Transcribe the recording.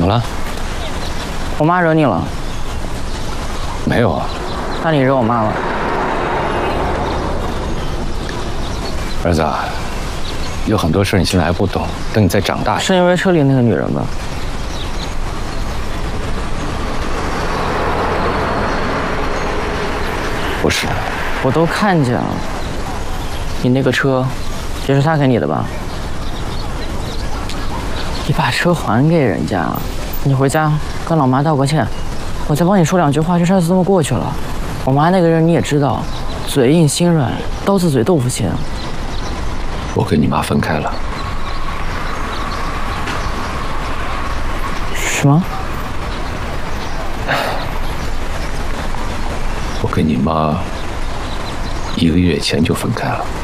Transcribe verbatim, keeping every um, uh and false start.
么了？ 我妈惹你了？ 没有啊。 那你惹我妈了？ 儿子啊，有很多事你现在还不懂，等你再长大。 是因为车里那个女人吧？ 不是， 我都看见了。你那个车，也是她给你的吧？你把车还给人家了，你回家跟老妈道个歉，我再帮你说两句话，这事儿就这么过去了。我妈那个人你也知道，嘴硬心软，刀子嘴豆腐心。 我跟你妈分开了。 什么？ 我跟你妈一个月前就分开了。